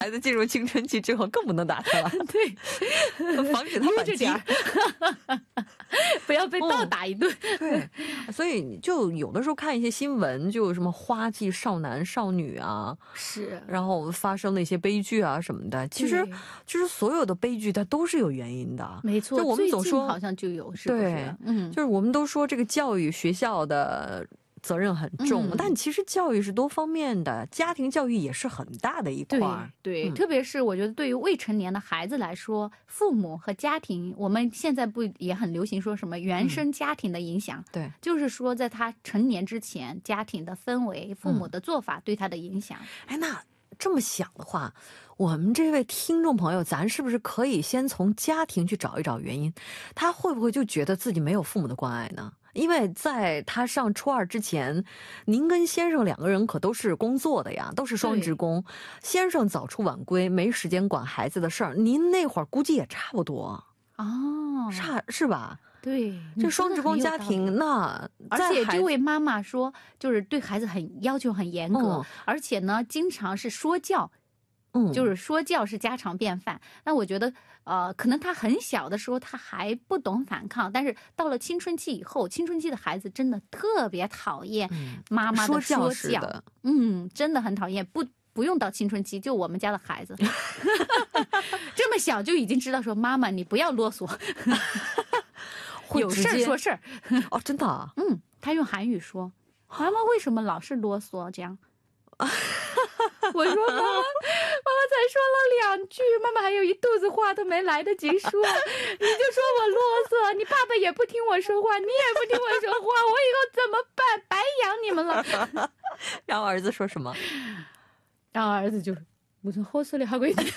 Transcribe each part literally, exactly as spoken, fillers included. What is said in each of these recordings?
孩子进入青春期之后更不能打他了， 对， 防止他反击， 不要被倒打一顿。 对，所以就有的时候看一些新闻，就有什么花季少男少女啊， 是， 然后发生了一些悲剧啊什么的。其实其实所有的悲剧它都是有原因的， 没错。 就我们总说好像就有，是不是？ 对， 嗯， 就是我们都说这个教育学校的责任很重，嗯、但其实教育是多方面的，家庭教育也是很大的一块。 对，对嗯、特别是我觉得对于未成年的孩子来说，父母和家庭，我们现在不也很流行说什么原生家庭的影响？嗯、 对， 就是说在他成年之前，家庭的氛围、父母的做法对他的影响。 哎、嗯，那这么想的话，我们这位听众朋友，咱是不是可以先从家庭去找一找原因？他会不会就觉得自己没有父母的关爱呢？因为在他上初二之前，您跟先生两个人可都是工作的呀，都是双职工。先生早出晚归，没时间管孩子的事儿。您那会儿估计也差不多哦， 差是吧？ 对， 这双职工家庭，那而且这位妈妈说，就是对孩子很要求很严格，嗯、而且呢，经常是说教。嗯，就是说教是家常便饭。那我觉得，呃，可能他很小的时候他还不懂反抗，但是到了青春期以后，青春期的孩子真的特别讨厌妈妈的说教，嗯，真的很讨厌。不不用到青春期，就我们家的孩子，这么小就已经知道说妈妈你不要啰嗦，有事儿说事儿。 哦，真的啊？ 嗯，他用韩语说，妈妈为什么老是啰嗦这样？我说妈妈，妈妈才说了两句，妈妈还有一肚子话都没来得及说，你就说我啰嗦，你爸爸也不听我说话，你也不听我说话，我以后怎么办？白养你们了。 然后儿子说什么？ 然后儿子就我说好死了，好鬼子。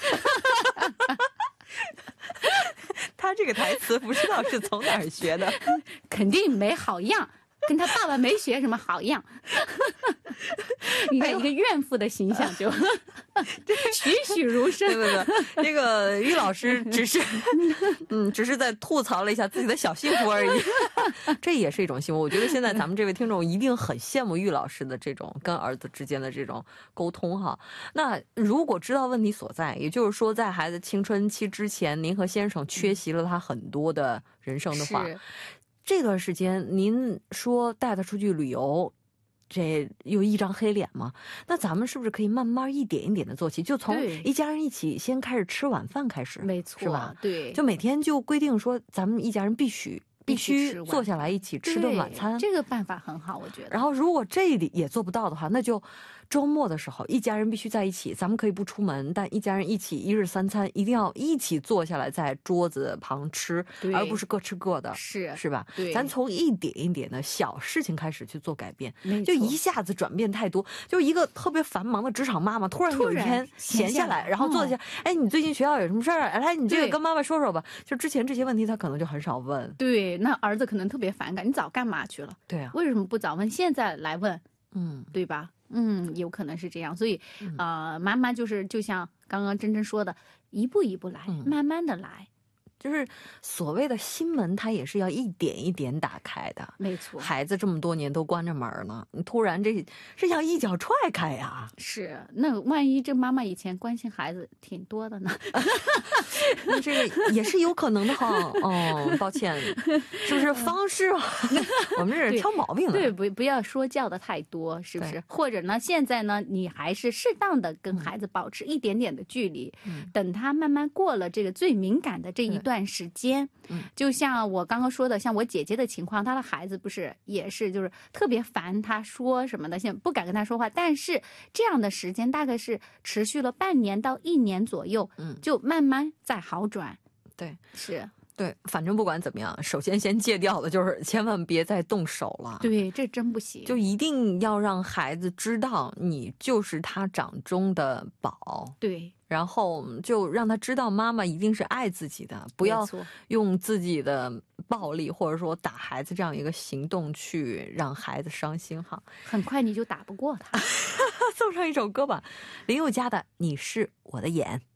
他这个台词不知道是从哪儿学的， 肯定没好样。跟他爸爸没学什么好样，你看一个怨妇的形象就栩栩如生。 对对对，这个于老师只是嗯，只是在吐槽了一下自己的小幸福而已，这也是一种幸福。我觉得现在咱们这位听众一定很羡慕于老师的这种跟儿子之间的这种沟通哈。那如果知道问题所在，也就是说在孩子青春期之前，您和先生缺席了他很多的人生的话。这段时间您说带他出去旅游，这有一张黑脸吗？那咱们是不是可以慢慢一点一点的做起，就从一家人一起先开始吃晚饭开始， 没错， 是吧？ 对， 就每天就规定说咱们一家人必须必须坐下来一起吃顿晚餐， 这个办法很好，我觉得。 然后如果这里也做不到的话，那就周末的时候一家人必须在一起，咱们可以不出门，但一家人一起一日三餐一定要一起坐下来在桌子旁吃，而不是各吃各的， 是是吧？ 对， 咱从一点一点的小事情开始去做改变，就一下子转变太多，就一个特别繁忙的职场妈妈突然有一天闲下来，然后坐下，哎，你最近学校有什么事儿？来，你这个跟妈妈说说吧。就之前这些问题，他可能就很少问。 对，那儿子可能特别反感，你早干嘛去了？ 对啊， 为什么不早问？现在来问， 嗯， 对吧？嗯，有可能是这样，所以，嗯、呃，妈妈就是就像刚刚珍珍说的，一步一步来，嗯、慢慢的来。 就是所谓的心门，它也是要一点一点打开的。 没错， 孩子这么多年都关着门呢，你突然这是想一脚踹开呀？ 是，那万一这妈妈以前关心孩子挺多的呢？ 那这个也是有可能的哈。哦，抱歉，是不是方式啊？我们这是挑毛病的。 对，不不要说教的太多，是不是？或者呢，现在呢，你还是适当的跟孩子保持一点点的距离，嗯、等他慢慢过了这个最敏感的这一段。段时间，就像我刚刚说的，像我姐姐的情况，她的孩子不是也是就是特别烦她说什么的，现在不敢跟她说话，但是这样的时间大概是持续了半年到一年左右，嗯，就慢慢在好转。 对， 是。 对，反正不管怎么样，首先先戒掉的就是千万别再动手了。 对，这真不行。 就一定要让孩子知道你就是他掌中的宝。 对。 然后就让他知道妈妈一定是爱自己的，不要用自己的暴力或者说打孩子这样一个行动去让孩子伤心哈。 很快你就打不过他。 送上一首歌吧，林宥嘉的《你是我的眼》。